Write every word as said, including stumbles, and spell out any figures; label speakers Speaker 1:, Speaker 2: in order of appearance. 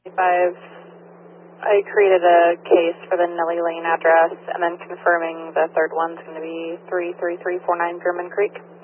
Speaker 1: Five. I created a case for the Nelly Lane address, and then confirming the third one's going to be three three three four nine German Creek.